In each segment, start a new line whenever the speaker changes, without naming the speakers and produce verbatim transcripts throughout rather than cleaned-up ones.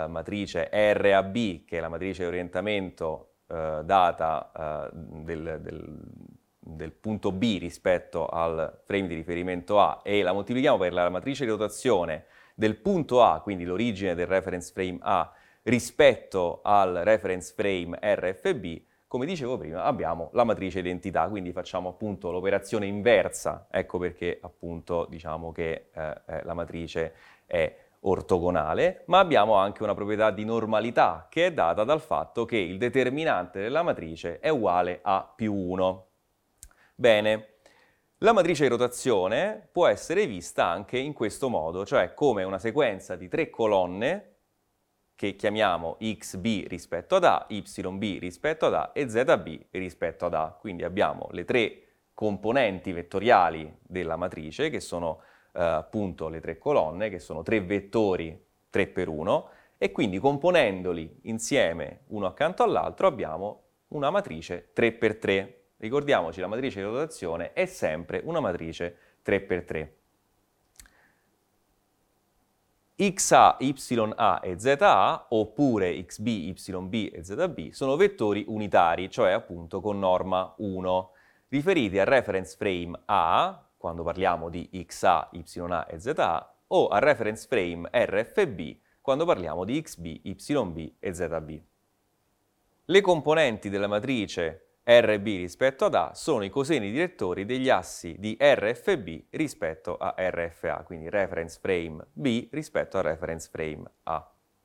matrice R A B, che è la matrice di orientamento eh, data eh, del, del, del punto B rispetto al frame di riferimento A, e la moltiplichiamo per la matrice di rotazione del punto A, quindi l'origine del reference frame A, rispetto al reference frame R F B, come dicevo prima, abbiamo la matrice identità, quindi facciamo appunto l'operazione inversa, ecco perché appunto diciamo che eh, eh, la matrice è ortogonale, ma abbiamo anche una proprietà di normalità che è data dal fatto che il determinante della matrice è uguale a più uno. Bene, la matrice di rotazione può essere vista anche in questo modo, cioè come una sequenza di tre colonne che chiamiamo X B rispetto ad A, Y B rispetto ad A e Z B rispetto ad A. Quindi abbiamo le tre componenti vettoriali della matrice, che sono eh, appunto le tre colonne, che sono tre vettori tre per uno, e quindi componendoli insieme uno accanto all'altro abbiamo una matrice tre per tre. Ricordiamoci, la matrice di rotazione è sempre una matrice tre per tre. X A, Y A e Z A, oppure X B, Y B e Z B, sono vettori unitari, cioè appunto con norma uno, riferiti al reference frame A, quando parliamo di X A, Y A e Z A, o al reference frame R F B, quando parliamo di X B, Y B e Z B. Le componenti della matrice R B rispetto ad A sono i coseni direttori degli assi di R F B rispetto a R F A, quindi reference frame B rispetto a reference frame A.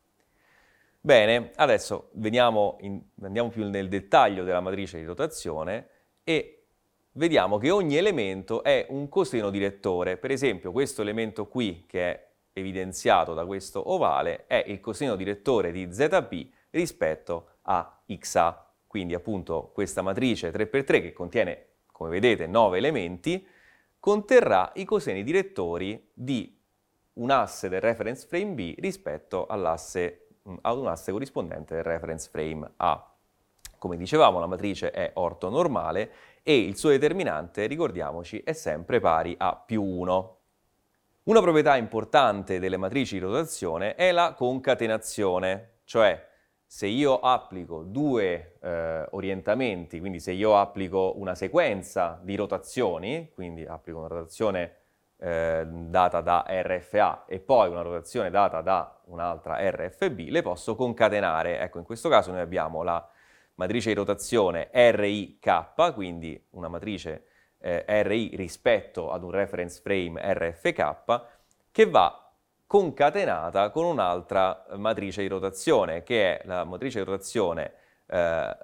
Bene, adesso veniamo in, andiamo più nel dettaglio della matrice di rotazione e vediamo che ogni elemento è un coseno direttore. Per esempio, questo elemento qui, che è evidenziato da questo ovale, è il coseno direttore di Z B rispetto a X A. Quindi appunto questa matrice tre per tre, che contiene, come vedete, nove elementi, conterrà i coseni direttori di un asse del reference frame B rispetto all'asse, ad un asse corrispondente del reference frame A. Come dicevamo, la matrice è ortonormale e il suo determinante, ricordiamoci, è sempre pari a più uno. Una proprietà importante delle matrici di rotazione è la concatenazione, cioè se io applico due eh, orientamenti, quindi se io applico una sequenza di rotazioni, quindi applico una rotazione eh, data da R F A e poi una rotazione data da un'altra R F B, le posso concatenare. Ecco, in questo caso noi abbiamo la matrice di rotazione R I K, quindi una matrice eh, R I rispetto ad un reference frame R F K, che va concatenata con un'altra matrice di rotazione, che è la matrice di rotazione eh,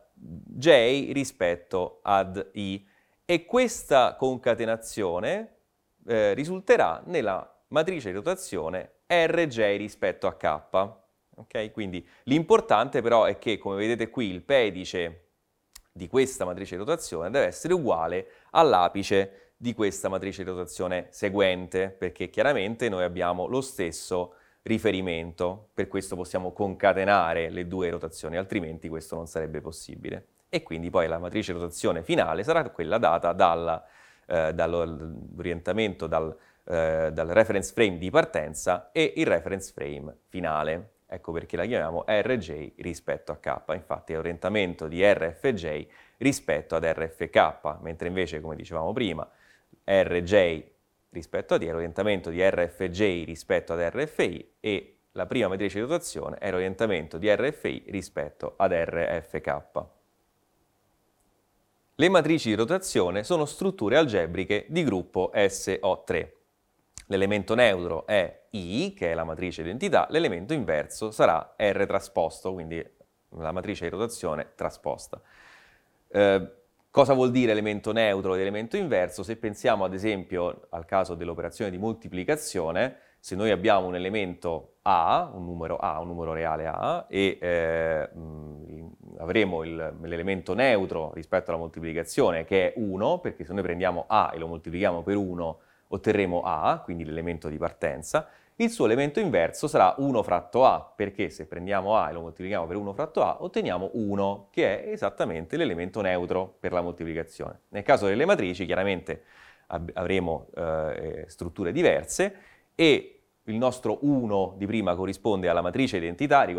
J rispetto ad I, e questa concatenazione eh, risulterà nella matrice di rotazione R J rispetto a K. Okay? Quindi l'importante però è che, come vedete qui, il pedice di questa matrice di rotazione deve essere uguale all'apice di questa matrice di rotazione seguente, perché chiaramente noi abbiamo lo stesso riferimento, per questo possiamo concatenare le due rotazioni, altrimenti questo non sarebbe possibile. E quindi poi la matrice di rotazione finale sarà quella data dalla, eh, dall'orientamento, dal, eh, dal reference frame di partenza e il reference frame finale. Ecco perché la chiamiamo R J rispetto a K, infatti è l'orientamento di R F J rispetto ad R F K, mentre invece, come dicevamo prima, R J rispetto a D è l'orientamento di R F J rispetto ad R F I, e la prima matrice di rotazione è l'orientamento di R F I rispetto ad R F K. Le matrici di rotazione sono strutture algebriche di gruppo S O tre. L'elemento neutro è I, che è la matrice di identità, l'elemento inverso sarà R trasposto, quindi la matrice di rotazione trasposta. Eh, Cosa vuol dire elemento neutro ed elemento inverso? Se pensiamo ad esempio al caso dell'operazione di moltiplicazione, se noi abbiamo un elemento A, un numero A, un numero reale A, e eh, mh, avremo l'elemento neutro rispetto alla moltiplicazione che è uno, perché se noi prendiamo A e lo moltiplichiamo per uno otterremo A, quindi l'elemento di partenza. Il suo elemento inverso sarà uno fratto A, perché se prendiamo A e lo moltiplichiamo per uno fratto A, otteniamo uno, che è esattamente l'elemento neutro per la moltiplicazione. Nel caso delle matrici, chiaramente avremo eh, strutture diverse, e il nostro uno di prima corrisponde alla matrice identità.